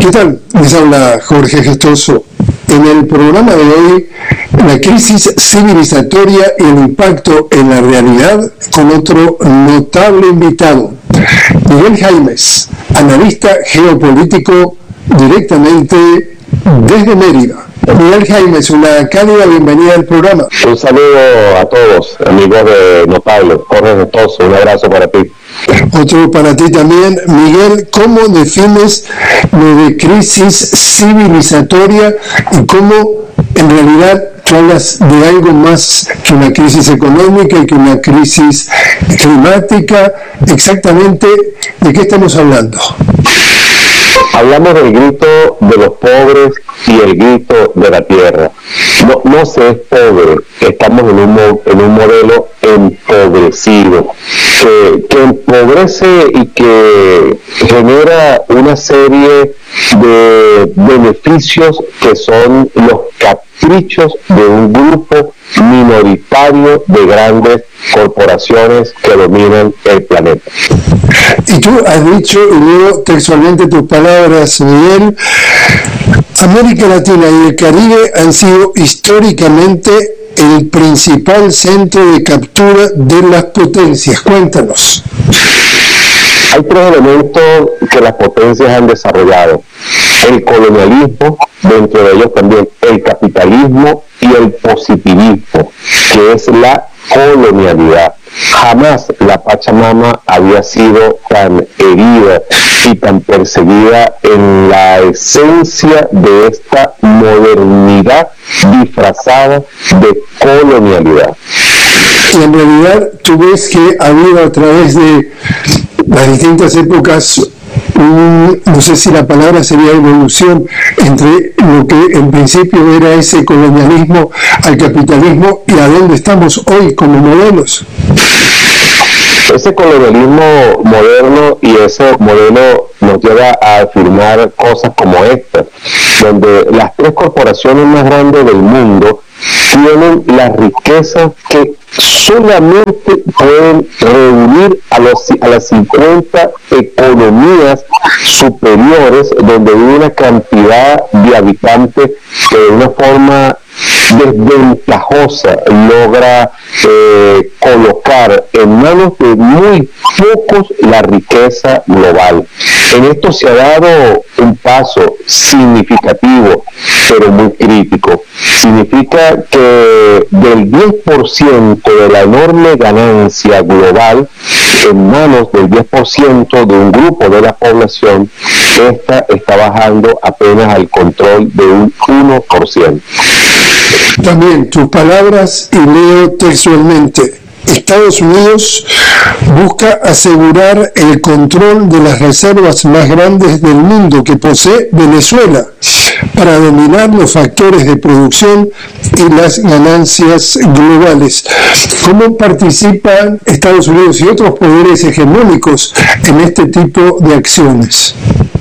¿Qué tal? Les habla Jorge Gestoso. En el programa de hoy, la crisis civilizatoria y el impacto en la realidad, con otro notable invitado, Miguel Jaimes, analista geopolítico directamente desde Mérida. Miguel Jaimes, una cálida bienvenida al programa. Un saludo a todos, amigos de Notable. Jorge Gestoso, un abrazo para ti. Otro para ti también. Miguel, ¿cómo defines lo de crisis civilizatoria y cómo en realidad tú hablas de algo más que una crisis económica y que una crisis climática? Exactamente, ¿de qué estamos hablando? Hablamos del grito de los pobres y el grito de la tierra. No se es pobre, estamos en un modelo empobrecido, que empobrece y que genera una serie de beneficios que son los caprichos de un grupo minoritario de grandes corporaciones que dominan el planeta. Y tú has dicho, y leo textualmente tus palabras, Miguel, América Latina y el Caribe han sido históricamente el principal centro de captura de las potencias. Cuéntanos. Hay tres elementos que las potencias han desarrollado: el colonialismo, dentro de ellos también el capitalismo y el positivismo, que es la colonialidad. Jamás la Pachamama había sido tan herida y tan perseguida en la esencia de esta modernidad disfrazada de colonialidad. Y en realidad tú ves que ha habido a través de las distintas épocas no sé si la palabra sería evolución entre lo que en principio era ese colonialismo al capitalismo y a dónde estamos hoy como modelos. Ese colonialismo moderno y ese modelo nos lleva a afirmar cosas como estas, donde las tres corporaciones más grandes del mundo tienen la riqueza que solamente pueden reunir a las 50 economías superiores, donde hay una cantidad de habitantes que de una forma desventajosa logra colocar en manos de muy pocos la riqueza global. En esto se ha dado un paso significativo, pero muy crítico. Significa que del 10% de la enorme ganancia global en manos del 10% de un grupo de la población, esta está bajando apenas al control de un 1%. También tus palabras, y leo textualmente: Estados Unidos busca asegurar el control de las reservas más grandes del mundo que posee Venezuela para dominar los factores de producción y las ganancias globales. ¿Cómo participan Estados Unidos y otros poderes hegemónicos en este tipo de acciones?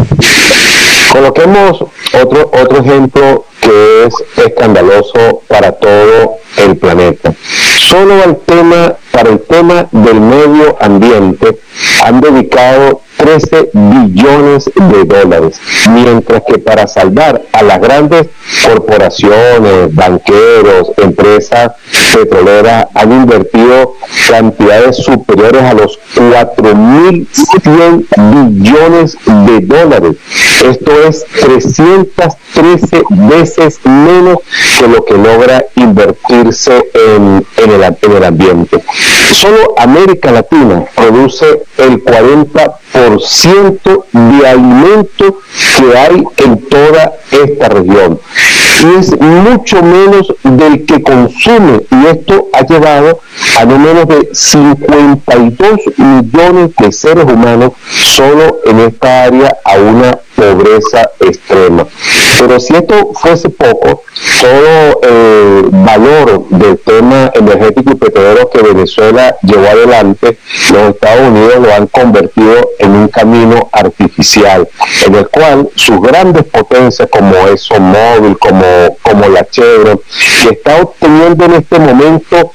Coloquemos otro ejemplo que es escandaloso para todo el planeta. Solo para el tema del medio ambiente han dedicado 13 billones de dólares, mientras que para salvar a las grandes corporaciones, banqueros, empresas petroleras han invertido cantidades superiores a los 4.100 billones de dólares. Esto es 313 veces menos que lo que logra invertirse en el ambiente. Solo América Latina produce el 40% de alimento que hay en toda esta región, y es mucho menos del que consume, y esto ha llevado a no menos de 52 millones de seres humanos solo en esta área a una pobreza extrema. Pero si esto fuese poco, todo el valor del tema energético y petrolero que Venezuela llevó adelante, los Estados Unidos lo han convertido en un camino artificial, en el cual sus grandes potencias como ExxonMobil, como la Chevron, que está obteniendo en este momento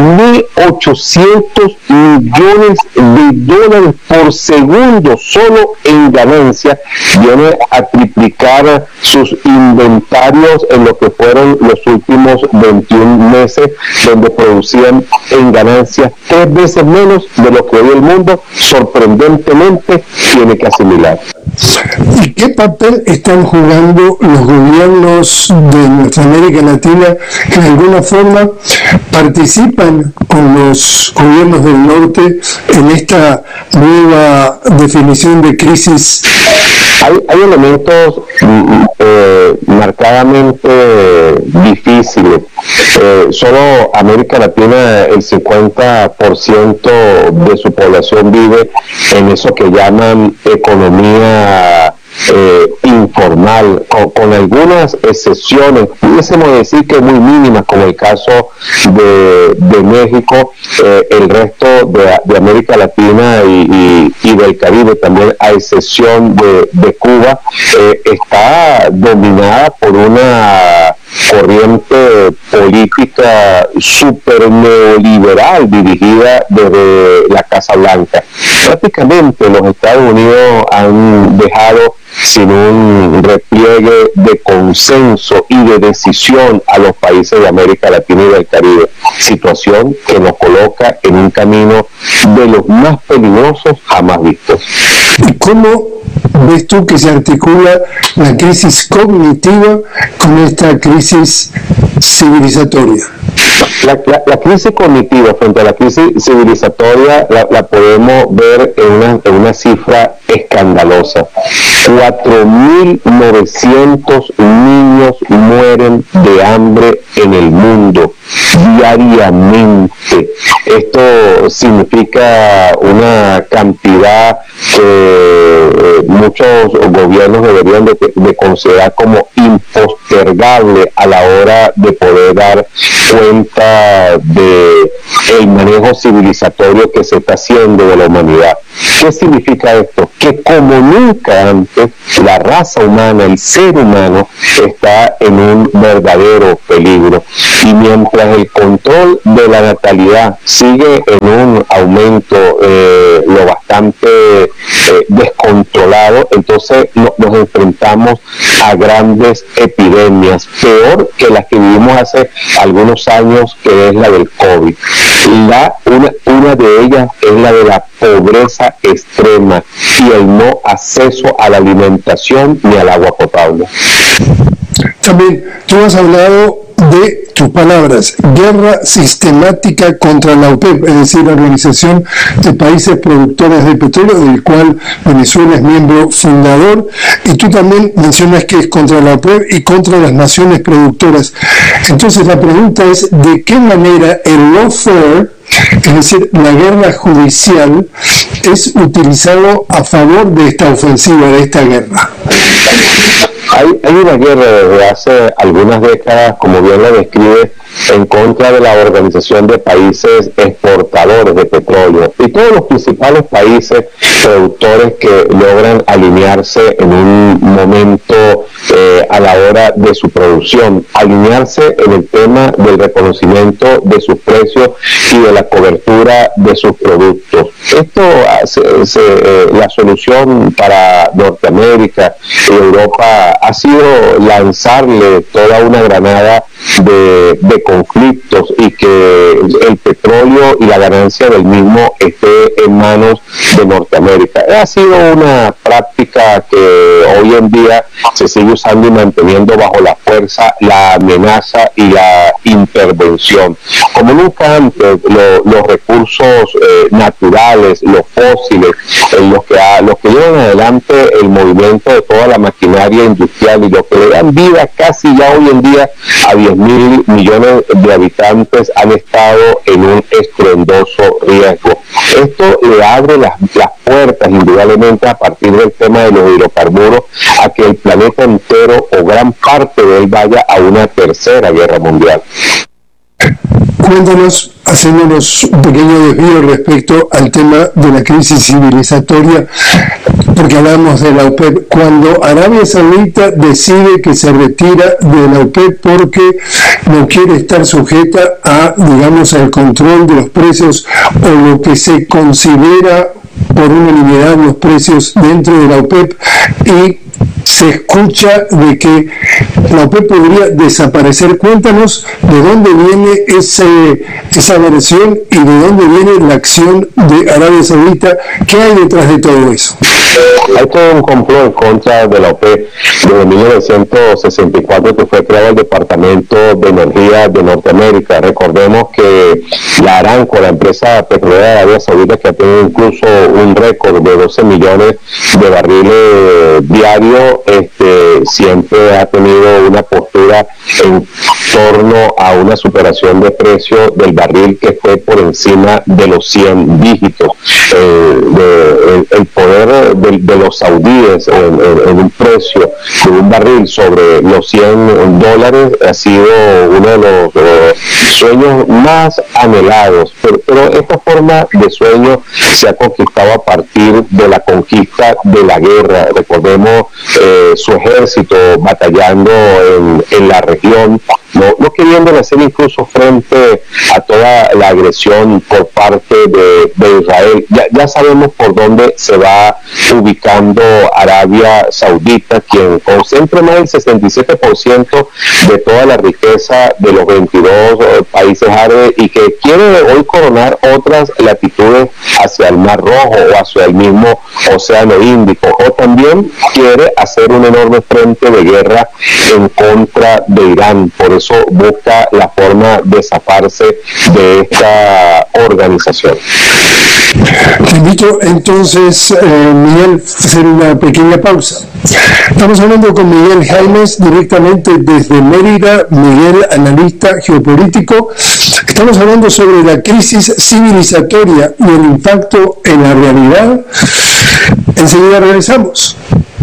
1.800 millones de dólares por segundo solo en ganancia, viene a triplicar sus inventarios en lo que fueron los últimos 21 meses, donde producían en ganancias 3 veces menos de lo que hoy el mundo sorprendentemente tiene que asimilar. ¿Y qué papel están jugando los gobiernos de nuestra América Latina que de alguna forma participan con los gobiernos del norte en esta nueva definición de crisis? Hay elementos marcadamente difíciles. Solo América Latina, el 50% de su población vive en eso que llaman economía informal, con algunas excepciones, pudiésemos decir que muy mínimas, como el caso de México. El resto de América Latina y del Caribe, también a excepción de Cuba, está dominada por una corriente política súper neoliberal dirigida desde la Casa Blanca. Prácticamente los Estados Unidos han dejado sin un repliegue de consenso y de decisión a los países de América Latina y del Caribe, situación que nos coloca en un camino de los más peligrosos jamás vistos. ¿Y cómo ves tú que se articula la crisis cognitiva con esta crisis civilizatoria? La crisis cognitiva frente a la crisis civilizatoria la podemos ver en una cifra escandalosa. 4.900 niños mueren de hambre en el mundo diariamente. Esto significa una cantidad que muchos gobiernos deberían de considerar como impostergable a la hora de poder dar cuenta de el manejo civilizatorio que se está haciendo de la humanidad. ¿Qué significa esto? Que como nunca antes, la raza humana, el ser humano, está en un verdadero peligro. Y mientras el control de la natalidad sigue en un aumento lo bastante descontrolado, entonces nos enfrentamos a grandes epidemias, peor que las que vivimos hace algunos años, que es la del COVID. Una de ellas es la de la pobreza extrema y el no acceso a la alimentación ni al agua potable. También tú has hablado de tus palabras, guerra sistemática contra la OPEP, es decir, la Organización de Países Productores de Petróleo, del cual Venezuela es miembro fundador, y tú también mencionas que es contra la OPEP y contra las naciones productoras. Entonces la pregunta es, ¿de qué manera el lawfare, es decir, la guerra judicial, es utilizado a favor de esta ofensiva, de esta guerra? Hay una guerra desde hace algunas décadas, como bien lo describe, en contra de la Organización de Países Exportadores de Petróleo y todos los principales países productores que logran alinearse en un momento a la hora de su producción, alinearse en el tema del reconocimiento de sus precios y de la cobertura de sus productos. Esto la solución para Norteamérica y Europa ha sido lanzarle toda una granada de conflictos y que el petróleo y la ganancia del mismo esté en manos de Norteamérica. Ha sido una práctica que hoy en día se sigue usando y manteniendo bajo la fuerza, la amenaza y la intervención. Como nunca antes, los recursos naturales, los fósiles, los que llevan adelante el movimiento de toda la maquinaria industrial y lo que le dan vida casi ya hoy en día a 10.000 millones de habitantes, han estado en un estruendoso riesgo. Esto le abre las puertas, indudablemente, a partir del tema de los hidrocarburos, a que el planeta entero o gran parte de él vaya a una tercera guerra mundial. Cuéntanos, haciéndonos un pequeño desvío respecto al tema de la crisis civilizatoria, porque hablamos de la OPEP. Cuando Arabia Saudita decide que se retira de la OPEP porque no quiere estar sujeta a, digamos, al control de los precios o lo que se considera por unanimidad los precios dentro de la OPEP, y se escucha de que la OPEP podría desaparecer. Cuéntanos de dónde viene esa versión y de dónde viene la acción de Arabia Saudita. ¿Qué hay detrás de todo eso? Hay todo un complot en contra de la OPEP desde 1964, que fue creado el Departamento de Energía de Norteamérica. Recordemos que la Aramco, la empresa petrolera de Arabia Saudita, que ha tenido incluso un récord de 12 millones de barriles diarios, siempre ha tenido una postura en torno a una superación de precio del barril que fue por encima de los 100 dígitos. El poder de los saudíes en un precio de un barril sobre los $100 ha sido uno de los sueños más anhelados, pero esta forma de sueño se ha conquistado a partir de la conquista de la guerra. Recordemos su ejército batallando en la región, no queriendo hacer incluso frente a toda la agresión por parte de Israel. Ya sabemos por dónde se va ubicando Arabia Saudita, quien concentra más del 67% de toda la riqueza de los 22 países árabes, y que quiere hoy coronar otras latitudes hacia el Mar Rojo o hacia el mismo Océano Índico, o también quiere hacer un enorme frente de guerra en contra de Irán. Por eso busca la forma de zafarse de esta organización. Te invito entonces, Miguel, a hacer una pequeña pausa. Estamos hablando con Miguel Jaimes directamente desde Mérida. Miguel, analista geopolítico. Estamos hablando sobre la crisis civilizatoria y el impacto en la realidad. Enseguida regresamos.